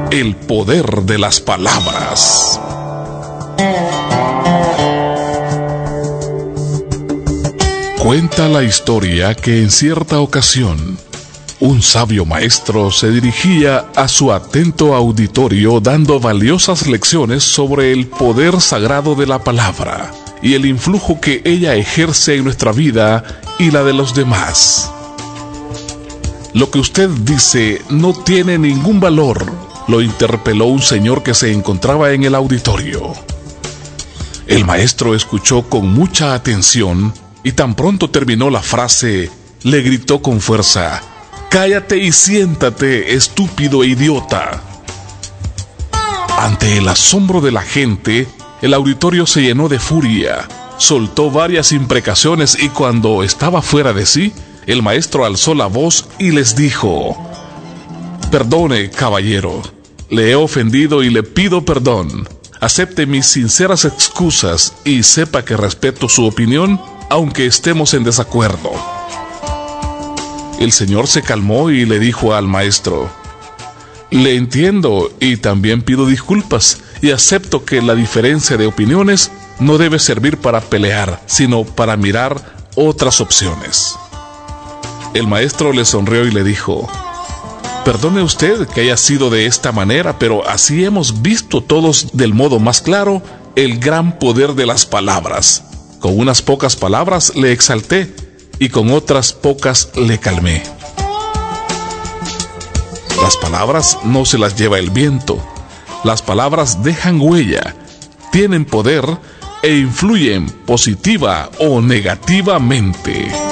El poder de las palabras. Cuenta la historia que en cierta ocasión, un sabio maestro se dirigía a su atento auditorio dando valiosas lecciones sobre el poder sagrado de la palabra y el influjo que ella ejerce en nuestra vida y la de los demás. Lo que usted dice no tiene ningún valor, lo interpeló un señor que se encontraba en el auditorio. El maestro escuchó con mucha atención y tan pronto terminó la frase, le gritó con fuerza: «Cállate y siéntate, estúpido idiota». Ante el asombro de la gente, el auditorio se llenó de furia, soltó varias imprecaciones y cuando estaba fuera de sí, el maestro alzó la voz y les dijo: «Perdone, caballero, le he ofendido y le pido perdón. Acepte mis sinceras excusas y sepa que respeto su opinión, aunque estemos en desacuerdo». El señor se calmó y le dijo al maestro: «Le entiendo y también pido disculpas y acepto que la diferencia de opiniones no debe servir para pelear, sino para mirar otras opciones». El maestro le sonrió y le dijo: «Perdone usted que haya sido de esta manera, pero así hemos visto todos del modo más claro el gran poder de las palabras. Con unas pocas palabras le exalté y con otras pocas le calmé». Las palabras no se las lleva el viento. Las palabras dejan huella, tienen poder e influyen positiva o negativamente.